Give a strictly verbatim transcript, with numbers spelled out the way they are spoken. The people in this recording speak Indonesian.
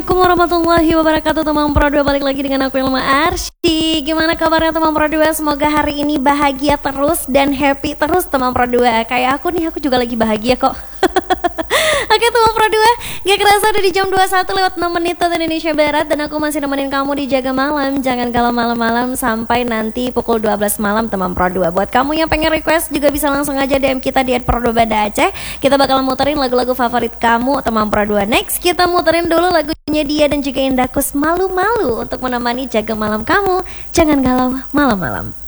Assalamualaikum warahmatullahi wabarakatuh. Teman Pro dua, balik lagi dengan aku Ilma Arsy. Gimana kabarnya teman Pro dua? Semoga hari ini bahagia terus dan happy terus teman Pro dua. Kayak aku nih, aku juga lagi bahagia kok. Oke teman Pro dua, gak kerasa udah di jam dua puluh satu lewat enam menit waktu Indonesia Barat. Dan aku masih nemenin kamu di Jaga Malam. Jangan galau malam-malam sampai nanti pukul dua belas malam teman Pro dua. Buat kamu yang pengen request juga bisa langsung aja D M kita di et pro dua banda aceh. Kita bakal muterin lagu-lagu favorit kamu teman Pro dua. Next kita muterin dulu lagunya dia dan juga Indah Kus, Malu-Malu, untuk menemani Jaga Malam kamu. Jangan galau malam-malam.